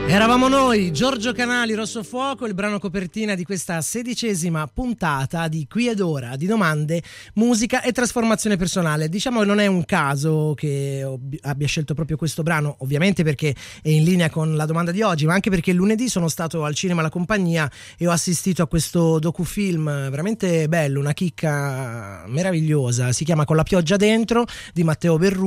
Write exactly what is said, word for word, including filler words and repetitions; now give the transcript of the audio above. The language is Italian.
Eravamo noi, Giorgio Canali, Rosso Fuoco, il brano copertina di questa sedicesima puntata di Qui ed Ora, di domande, musica e trasformazione personale. Diciamo che non è un caso che abbia scelto proprio questo brano, ovviamente perché è in linea con la domanda di oggi, ma anche perché lunedì sono stato al cinema La Compagnia e ho assistito a questo docufilm veramente bello, una chicca meravigliosa, si chiama Con la pioggia dentro, di Matteo Berru.